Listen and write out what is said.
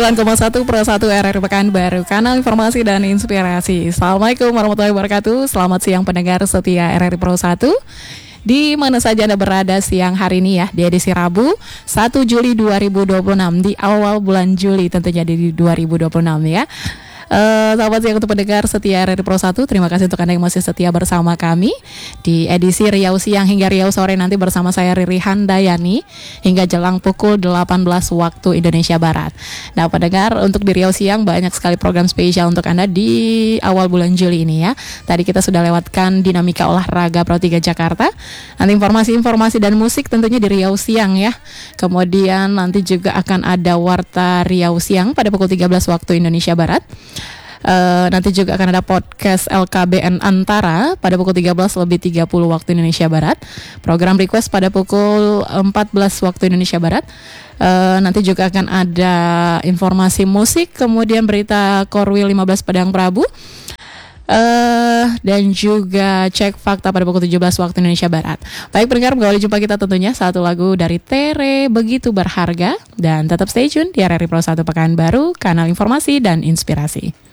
9,1 Pro 1 RRI Pekanbaru, kanal informasi dan inspirasi. Assalamualaikum warahmatullahi wabarakatuh. Selamat siang pendengar setia RRI Pro 1. Di mana saja Anda berada siang hari ini ya, di edisi Rabu 1 Juli 2026, di awal bulan Juli tentunya di 2026 ya. Selamat siang untuk pendengar setia RRI Pro 1. Terima kasih untuk Anda yang masih setia bersama kami di edisi Riau Siang hingga Riau Sore nanti bersama saya Riri Handayani hingga jelang pukul 18 waktu Indonesia Barat. Nah pendengar, untuk di Riau Siang banyak sekali program spesial untuk Anda di awal bulan Juli ini ya. Tadi kita sudah lewatkan dinamika olahraga Pro 3 Jakarta. Nanti informasi dan musik tentunya di Riau Siang ya. Kemudian nanti juga akan ada Warta Riau Siang pada pukul 13 waktu Indonesia Barat. Nanti juga akan ada podcast LKBN Antara pada pukul 13:30 waktu Indonesia Barat. Program request pada pukul 14 waktu Indonesia Barat. Nanti juga akan ada informasi musik, kemudian berita Korwil 15 Padang Prabu. Dan juga cek fakta pada pukul 17 waktu Indonesia Barat. Baik pendengar, mengawali jumpa kita tentunya satu lagu dari Tere Begitu Berharga. Dan tetap stay tune di RRI Pro 1 Pekanbaru, kanal informasi dan inspirasi.